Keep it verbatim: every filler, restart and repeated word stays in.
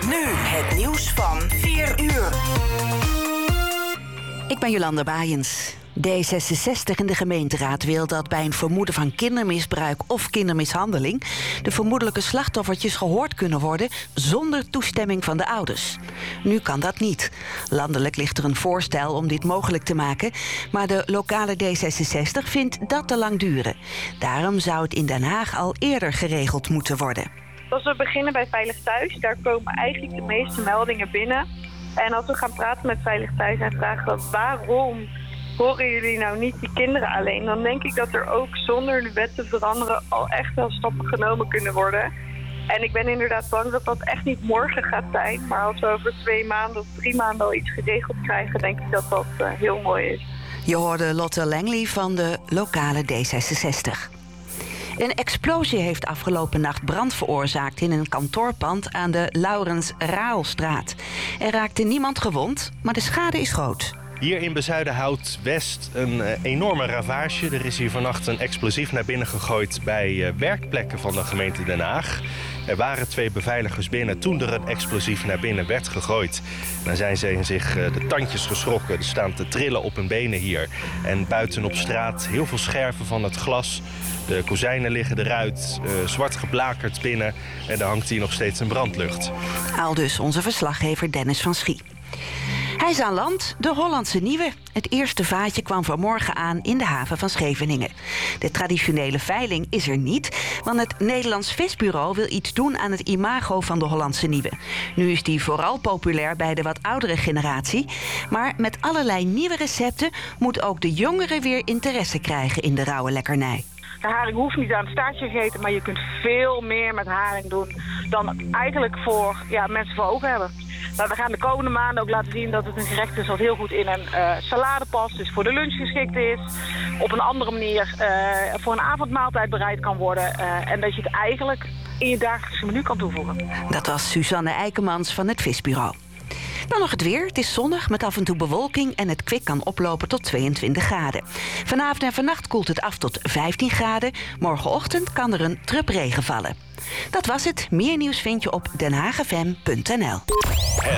Nu het nieuws van vier uur. Ik ben Jolanda Baaiens. D zesenzestig in de gemeenteraad wil dat bij een vermoeden van kindermisbruik of kindermishandeling de vermoedelijke slachtoffertjes gehoord kunnen worden zonder toestemming van de ouders. Nu kan dat niet. Landelijk ligt er een voorstel om dit mogelijk te maken, maar de lokale D zesenzestig vindt dat te lang duren. Daarom zou het in Den Haag al eerder geregeld moeten worden. Als we beginnen bij Veilig Thuis, daar komen eigenlijk de meeste meldingen binnen. En als we gaan praten met Veilig Thuis en vragen waarom horen jullie nou niet die kinderen alleen, dan denk ik dat er ook zonder de wet te veranderen al echt wel stappen genomen kunnen worden. En ik ben inderdaad bang dat dat echt niet morgen gaat zijn. Maar als we over twee maanden of drie maanden al iets geregeld krijgen, denk ik dat dat uh, heel mooi is. Je hoorde Lotte Langley van de lokale D zesenzestig. Een explosie heeft afgelopen nacht brand veroorzaakt in een kantoorpand aan de Laurens Raalstraat. Er raakte niemand gewond, maar de schade is groot. Hier in Bezuidenhout-West een uh, enorme ravage. Er is hier vannacht een explosief naar binnen gegooid bij uh, werkplekken van de gemeente Den Haag. Er waren twee beveiligers binnen toen er een explosief naar binnen werd gegooid. Dan zijn ze zich uh, de tandjes geschrokken. Ze staan te trillen op hun benen hier. En buiten op straat heel veel scherven van het glas. De kozijnen liggen eruit, uh, zwart geblakerd binnen. En er hangt hier nog steeds een brandlucht. Aldus onze verslaggever Dennis van Schie. Hij is aan land, de Hollandse Nieuwe. Het eerste vaatje kwam vanmorgen aan in de haven van Scheveningen. De traditionele veiling is er niet, want het Nederlands Visbureau wil iets doen aan het imago van de Hollandse Nieuwe. Nu is die vooral populair bij de wat oudere generatie, maar met allerlei nieuwe recepten moet ook de jongeren weer interesse krijgen in de rauwe lekkernij. De haring hoeft niet aan het staartje gegeten, maar je kunt veel meer met haring doen dan eigenlijk voor ja, mensen voor ogen hebben. Nou, we gaan de komende maanden ook laten zien dat het een gerecht is wat heel goed in een uh, salade past, dus voor de lunch geschikt is. Op een andere manier uh, voor een avondmaaltijd bereid kan worden uh, en dat je het eigenlijk in je dagelijkse menu kan toevoegen. Dat was Suzanne Eikemans van het Visbureau. Dan nog het weer. Het is zonnig met af en toe bewolking en het kwik kan oplopen tot tweeëntwintig graden. Vanavond en vannacht koelt het af tot vijftien graden. Morgenochtend kan er een drup regen vallen. Dat was het. Meer nieuws vind je op den haag f m punt n l.